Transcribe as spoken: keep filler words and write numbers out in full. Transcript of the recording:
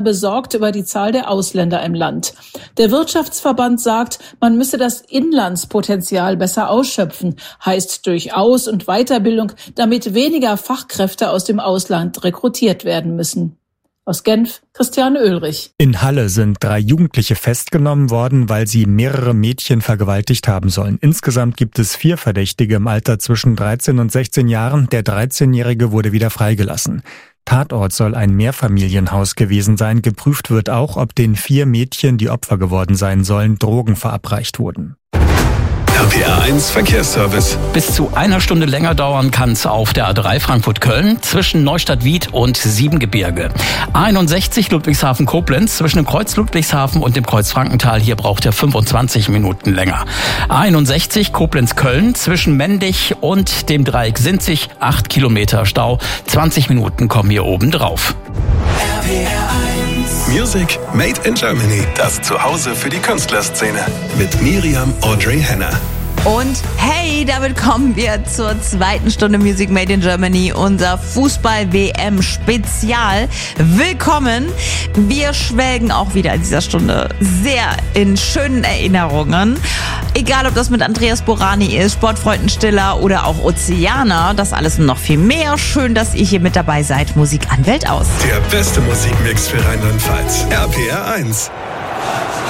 besorgt über die Zahl der Ausländer im Land. Der Wirtschaftsverband sagt, man müsse das Inlandspotenzial besser ausschöpfen, heißt durch Aus- und Weiterbildung, damit weniger Fachkräfte aus dem Ausland rekrutiert werden müssen. Aus Genf, Christiane Oehlrich. In Halle sind drei Jugendliche festgenommen worden, weil sie mehrere Mädchen vergewaltigt haben sollen. Insgesamt gibt es vier Verdächtige im Alter zwischen dreizehn und sechzehn Jahren. Der dreizehnjährige wurde wieder freigelassen. Tatort soll ein Mehrfamilienhaus gewesen sein. Geprüft wird auch, ob den vier Mädchen, die Opfer geworden sein sollen, Drogen verabreicht wurden. R P R eins Verkehrsservice. Bis zu einer Stunde länger dauern kann es auf der A drei Frankfurt-Köln zwischen Neustadt-Wied und Siebengebirge. A einundsechzig Ludwigshafen-Koblenz zwischen dem Kreuz Ludwigshafen und dem Kreuz Frankenthal. Hier braucht er fünfundzwanzig Minuten länger. A einundsechzig Koblenz-Köln zwischen Mendig und dem Dreieck Sinzig. acht Kilometer Stau. zwanzig Minuten kommen hier oben drauf. R P R eins. Music Made in Germany. Das Zuhause für die Künstlerszene. Mit Miriam Audrey Henner. Und hey, damit kommen wir zur zweiten Stunde Music Made in Germany, unser Fußball-W M-Spezial. Willkommen! Wir schwelgen auch wieder in dieser Stunde sehr in schönen Erinnerungen. Egal, ob das mit Andreas Borani ist, Sportfreunden Stiller oder auch Ozeaner, das alles und noch viel mehr. Schön, dass ihr hier mit dabei seid. Musik an Welt aus. Der beste Musikmix für Rheinland-Pfalz. R P R eins.